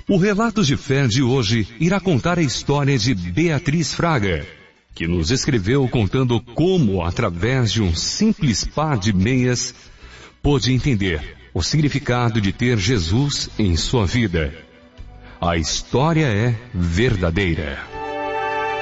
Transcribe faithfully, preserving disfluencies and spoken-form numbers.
O Relatos de Fé de hoje irá contar a história de Beatriz Fraga, que nos escreveu contando como, através de um simples par de meias, pôde entender o significado de ter Jesus em sua vida. A história é verdadeira.